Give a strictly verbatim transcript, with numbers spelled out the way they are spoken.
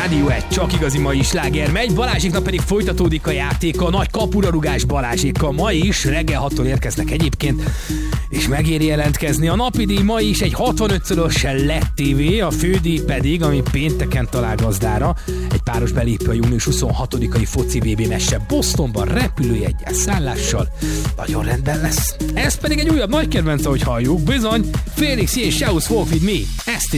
Rádió egy, csak igazi mai sláger megy, Balázsiknak pedig folytatódik a játéka, nagy kapurarugás Balázsikkal. Ma is reggel hattól érkeznek egyébként, és megéri jelentkezni. A napidíj ma is egy hatvanötszörös led té vé, a fődíj pedig, ami pénteken talál gazdára, egy páros belépő a június huszonhatodikai foci vé bé meccsre Bostonban repülőjeggyel, szállással. Nagyon rendben lesz. Ez pedig egy újabb nagy kedvenc, ahogy halljuk, bizony, Felix és Shows Walk With Me. Ezt